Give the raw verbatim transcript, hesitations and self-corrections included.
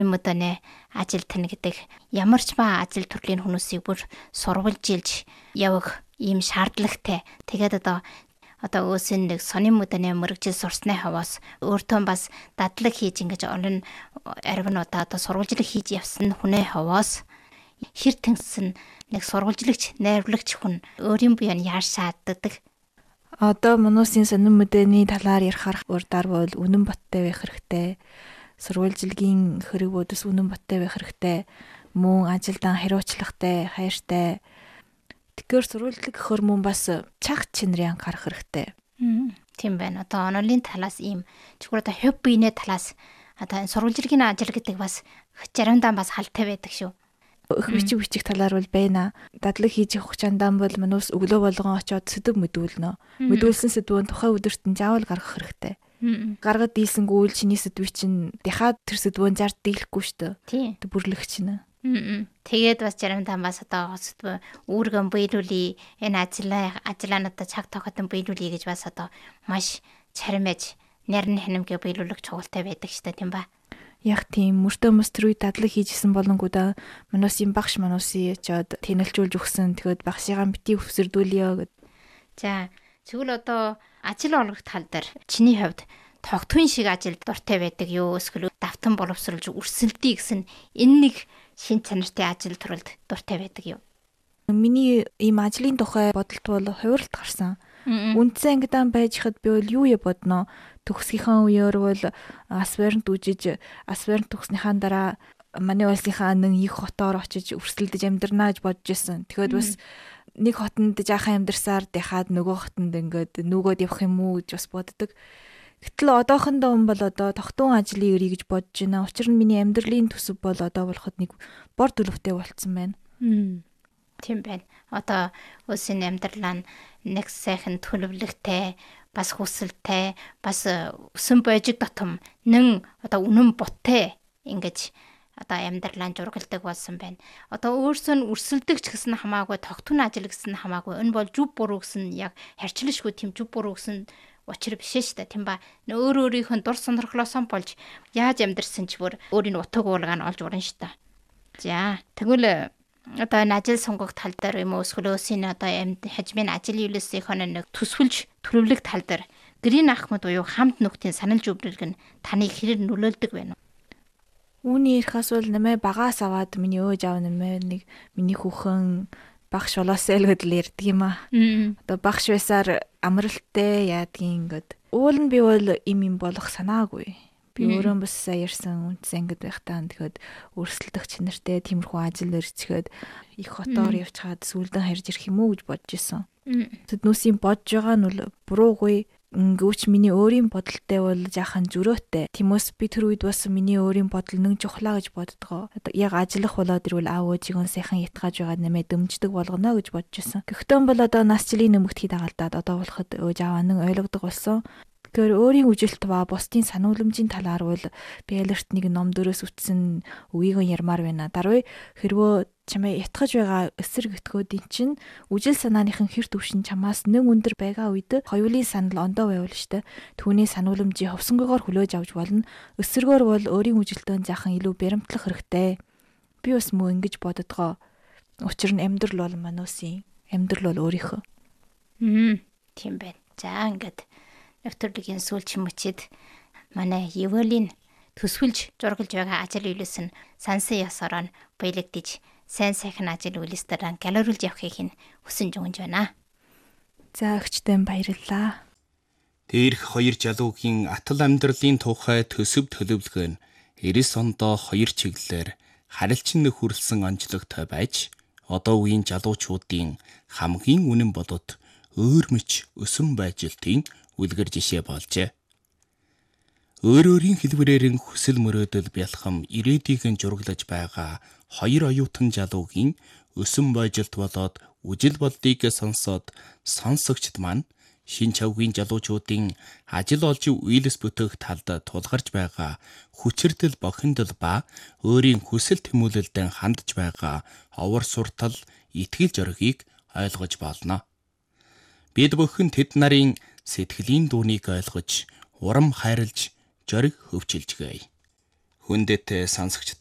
юм одоо нэ ажил тань гэдэг ямар ч ба ажил төрлийн хүмүүсийг бүр сурвалжилж явах ийм шаардлагатай. Тэгээд одоо одоо өөсөн нэг сонин мөдөнэ мөрөгжил сурсны хаваас өөртөө бас дадлаг хийж ингэж олон арвинуудаа одоо сурвалжлаг хийж явсан хүнээ хаваас хэр тэнсэн нэг сурвалжлагч, найрлагч хүн өөрийн буяа нь яаж шаарддаг. Одоо Манусын сонин мөдөний талаар ярихаар урдаар бол үнэн боттой байх хэрэгтэй. Сурвалжилгийн хэрэгүүдээс үнэн боттой байх хэрэгтэй. Мөн ажилдан хариуцлагатай, хайртай. Тэгэхээр сурвалжлаг гэхэр мөн бас чаг чинрийн анхаарах хэрэгтэй. Тийм байна. Одоо онолын талаас ийм чигүүр одоо хөв биенээ талаас одоо сурвалжлагын ажил гэдэг бас заримдаа бас халтай байдаг шүү. Өх бичиг бичих талаар бол байна. Дадлаг хийж явах чандаа бол Манус өглөө болгон очиод сэдв мэдүүлнэ. Мэдүүлсэн сэдвүүн тухайн өдөрт нь заавал гаргах хэрэгтэй. Гаргад дийлсэнгүй үйл чиний сэдвийг чинь дахиад тэр сэдвүүн зард дийлэхгүй шүү дээ. Тэг бүрлэх чинь. Тэгээд бас заримдаа бас одоо сэдв үүргэн биелүүлээ. Энэ ажлаа ажиллаануудаа цаг тохиотон биелүүлээ гэж бас одоо маш чаримэж нэрн хэнэмгээ биелүүлэх чухалтай байдаг шүү дээ, тийм ба. Яг тийм мөртөө мөс тэр үе дадлаг хийжсэн болонгуудаа Манусын багш Манусын чод тэнэлжүүлж өгсөн. Тэгэхэд багшигаа бити өвсөрдүүлье гэд. За тэгвэл одоо ажил олгох тал дээр чиний хувьд тогтвын шиг ажил дуртай байдаг юу? Эсвэл давтан боловсруулж өрсөлдөе гэсэн энэ нэг шин чанартай ажил төрөлд дуртай байдаг юу? Миний ийм ажлын тухай бодолт бол хувирлт гарсан. Үндсэн ангидан байж хад би бол юу я бодноо. Төгсгийнхаа үеэр бол асвернт үжиж асвернт төгснөхийн дараа манай улсынхаа нэг их хотоор очиж өрсөлдөж амьдрнаа гэж бодож исэн. Тэгэхээр бас нэг хотонд жаахан амьдарсаар дахиад нөгөө хотонд ингээд нүгөөд явах юм уу гэж бас боддог. Гэтэл одоохондоо юм бол одоо тогтун ажлын өрий гэж бодож байна. Учир нь миний амьдралын төсөв бол одоо болоход нэг бор төлөвтэй болцсон байна. Тийм байна. Одоо өсийн амьдралаа нэг сайхан төлөвлөгтэй бас хүсэлтэй бас өсөн бойжиг дотом нэн одоо үнэн боттэй ингэж одоо амьдралаа жургалдаг болсон байна. Одоо өөрсөө нь өрсөлдөгч гэсэн хамаагүй тогтун ажил гэсэн хамаагүй энэ бол жүв буруу гэсэн яг харьцлашгүй тийм жүв буруу гэсэн учир биш шүү дээ, тийм ба. Өөр өөрийнх нь дур сонирхлоос болж яаж амьдрсан ч бүр өөрийн утга уулгаа нь олж урна шүү дээ. За тэгвэл одоо энэ ажил сонгох тал дээр юм уу эсвэл өсийн одоо хажмын ажил үйлсийнхөө нэг төсвөлж төлөвлөх тал дээр Грин Ахмад буюу хамт нөхдийн санал зөвлөлг нь таныг хэрэг нөлөөлдөг байна уу? Үүний ярихаас бол нэмээ багаас аваад миний өөж аав нэмээ нэг миний хүүхэн багш болоосэй л гэдэл ярьдаг юм аа. Одоо багш байсаар амралттай яадгийн гэд. Уул нь би бол им им болох санаагүй. Би өөрөө бас сая ярьсан үндсэн ангид байхдаа тэгэхэд өрсөлдөх чанартай тиймэрхүү ажил өрчгээд их хотоор явчихад сүлдэн харж ирэх юм уу гэж бодож исэн. Тэднүүсийн бодж байгаа нь бол буруугүй. Гэвч миний өөрийн бодолтой бол жаахан зөрөөтэй. Тиймээс би тэр үед бас миний өөрийн бодол нэг чухлаа гэж боддгоо. Одоо яг ажиллах болоод ирвэл аав ээжийн сайхан ятгааж байгаа нэмээ дэмждэг болгоно гэж бодож исэн. Гэхдээ бол одоо нас жилийн нэмэгдхий дагалдаад одоо болоход ээж аав нь ойлгодог болсон. Тэгэхээр өөрийн үжилт ба бусдын санууламжийн талаар бол би алерт нэг ном дөрөөс үтсэн үгийг ярмаар байна. Даруй хэрвээ чамайг ятгах байгаа эсрэг өтгөөдийн чинь үжил санааныхын хэр төвшин чамаас нэг өндөр байгаа үед хоёулын санал ондоо байвал штэ. Түүний санууламжийг ховсонгойгоор хүлээж авч болно. Эсрэгөөр бол өөрийн үжилтөө жаахан илүү баримтлах хэрэгтэй. Би бас мөө ингэж боддгоо. Учир нь амьдрал бол Манусын, амьдрал бол өөрийнхөө. Хм, тийм байна. За ингээд нэвтрүүлгийн сүүлч мөчид манай Евелийн төсвөлж зургалж байгаа ажил үйлс нь сансан ясараа баялагдаж сайн сайхан ажил үйлсээр галируулж явахыг нь хүсэн жуунж байна. За өгчтэн баярлалаа. Дээрх хоёр жалуугийн атал амьдралын тухай төсөв төлөвлөгөө нь эрс ондоо хоёр чиглэлээр харилцан нөхөрлсөн онцлогтой байж одоо үеийн жалуучуудын хамгийн үнэн болоод өөр мэч өсөн байжилтын үлгэр жишээ болжээ. Өөр өөрийн хэлбэрээр хүсэл мөрөөдөл бялхам ирээдүйг нь зураглаж байгаа хоёр оюутан жалуугийн өсөн бойжилт болоод үжил болдгийг сонсоод сонсогчд маань шин чавгийн жалуучуудын ажил олж үйлс бүтээх талд тулгарч байгаа хүчирдэл бохиндол ба өөрийн хүсэл тэмүүлэлдэн хандж байгаа овор суртал итгэл зоригийг ойлгож болно. Бид бүхэн тэд нарын сэтгэлийн дуунийг ойлгож, урам хайрлж, зориг хөвчилжгээе. хүндэтэ сонсогчдоо